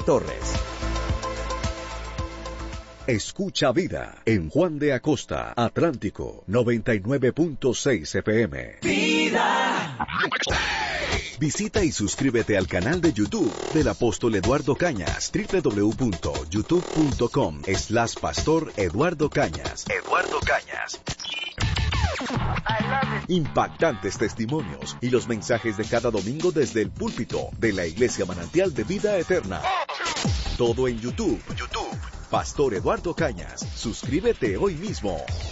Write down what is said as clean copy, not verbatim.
Torres. Escucha Vida en Juan de Acosta, Atlántico 99.6 FM. ¡Vida! Visita y suscríbete al canal de YouTube del Apóstol Eduardo Cañas, www.youtube.com/Pastor Eduardo Cañas. Eduardo Cañas. Impactantes testimonios y los mensajes de cada domingo desde el púlpito de la Iglesia Manantial de Vida Eterna. Todo en YouTube. Pastor Eduardo Cañas. Suscríbete hoy mismo.